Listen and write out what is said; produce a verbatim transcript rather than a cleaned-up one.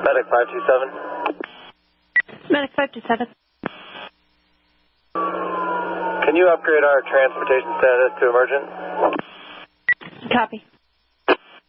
Medic five two seven. Medic five two seven. Can you upgrade our transportation status to emergent? Copy.